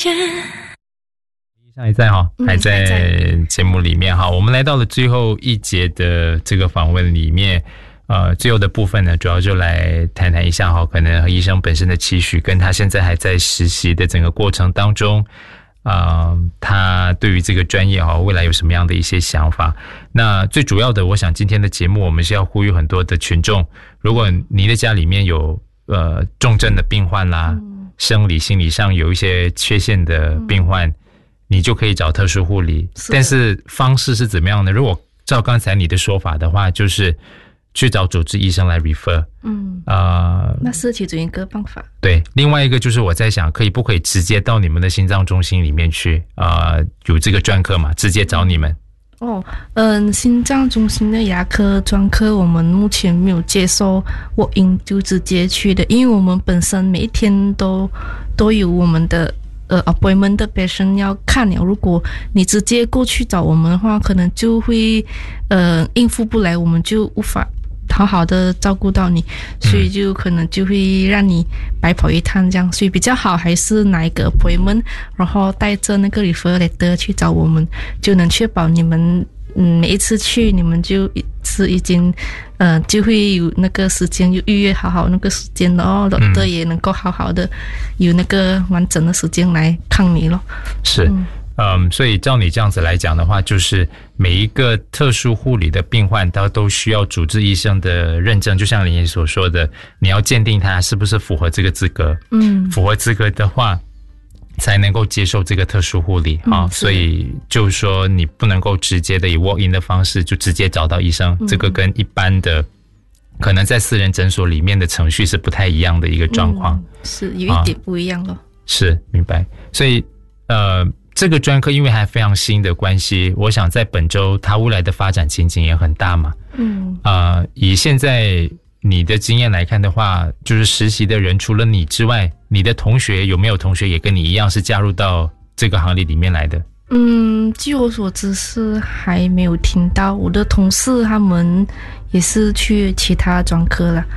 还在哈，还在节目里面哈。我们来到了最后一节的这个访问里面，最后的部分呢，主要就来谈谈一下哈，可能医生本身的期许，跟他现在还在实习的整个过程当中，他对于这个专业哈，未来有什么样的一些想法？那最主要的，我想今天的节目我们是要呼吁很多的群众，如果你的家里面有重症的病患啦，生理心理上有一些缺陷的病患。你就可以找特殊护理，但是方式是怎么样呢？如果照刚才你的说法的话，就是去找主治医生来 refer。 那是其中一个方法。 对，另外一个就是我在想，不可以直接到你们的心脏中心里面去？有这个专科嘛，直接找你们。 心脏中心的牙科专科，我们目前没有接受walk-in就直接去的，因为我们本身每一天都有我们的。appointment 的 patient 要看了，如果你直接过去找我们的话，可能就会应付不来，我们就无法好好的照顾到你，所以就可能就会让你白跑一趟这样，所以比较好还是拿一个 appointment， 然后带着那个 refer letter 去找我们，就能确保你们每一次去你们就是已经就会有那个时间就预约好那个时间了哦，doctor也能够好好的有那个完整的时间来看你咯。 是，所以照你这样子来讲的话，就是每一个特殊护理的病患，他都需要主治医生的认证，就像林爷所说的，你要鉴定他是不是符合这个资格。符合资格的话，才能够接受这个特殊护理啊，所以就是说你不能够直接的以 walk-in 的方式就直接找到医生，这个跟一般的可能在私人诊所里面的程序是不太一样的一个状况， 是有一点不一样咯。 是，明白。所以这个专科因为还非常新的关系，我想在本州它未来的发展前景也很大嘛。以现在你的经验来看的话，就是实习的人除了你之外，你的同学有没有同学也跟你一样是加入到这个行列里面来的？ 据我所知是还没有听到，我的同事他们也是去其他专科了。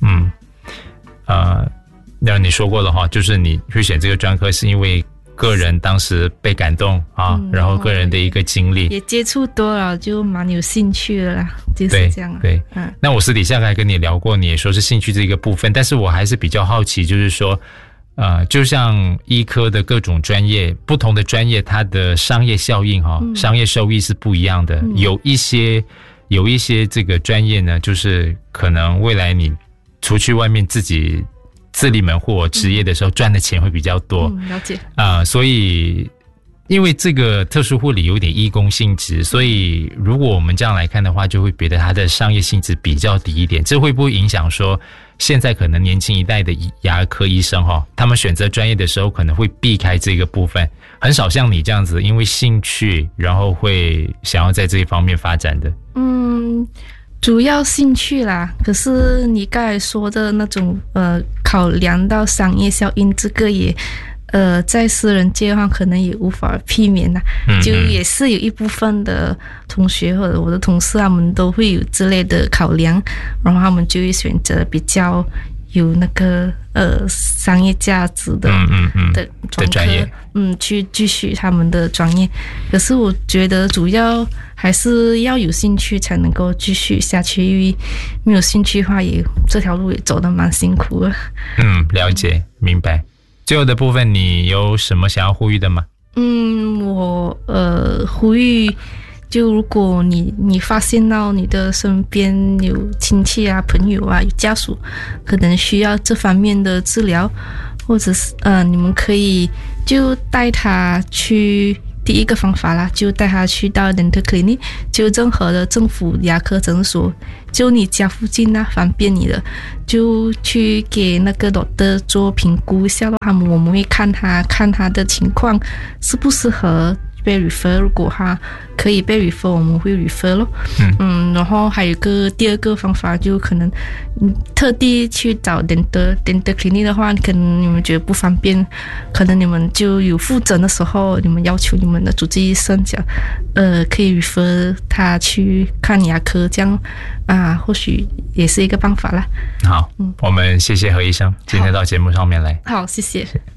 那你说过了哈，就是你去选这个专科是因为个人当时被感动啊，然后个人的一个经历， 也接触多了，就蛮有兴趣的啦，就是这样。 对，那我私底下还跟你聊过，你也说是兴趣这个部分，但是我还是比较好奇，就是说，就像医科的各种专业，不同的专业它的商业效应商业收益是不一样的。有一些这个专业呢，就是可能未来你出去外面自己自立门户职业的时候赚的钱会比较多。 了解。 所以因为这个特殊护理有点义工性质，所以如果我们这样来看的话，就会觉得它的商业性质比较低一点。这会不会影响说现在可能年轻一代的牙科医生他们选择专业的时候可能会避开这个部分，很少像你这样子因为兴趣然后会想要在这一方面发展的？ 主要兴趣啦，可是你刚才说的那种考量到商业效应，这个也在私人界的话可能也无法避免啦。就也是有一部分的同学或者我的同事他们都会有之类的考量，然后他们就会选择比较有那个商业价值的专业， 去继续他们的专业。可是我觉得主要还是要有兴趣才能够继续下去，因为没有兴趣的话这条路也走得蛮辛苦的。 了解，明白。最后的部分你有什么想要呼吁的吗？ 我呼吁，就如果你发现到你的身边有亲戚啊、朋友啊、有家属可能需要这方面的治疗，或者是你们可以就带他去。第一个方法啦，就带他去到 dental clinic， 就任何的政府牙科诊所，就你家附近方便你的，就去给那个 doctor 做评估一下咯。我们会看他的情况适不适合被 refer， 如果他可以被 refer， 我们会 refer 咯。然后还有第二个方法，就可能特地去找 dental clinic 的话，可能你们觉得不方便，可能你们就有复诊的时候，你们要求你们的主治医生讲，可以 refer 他去看牙科，这样或许也是一个办法啦。 好，我们谢谢何医生今天到节目上面来。 好，谢谢。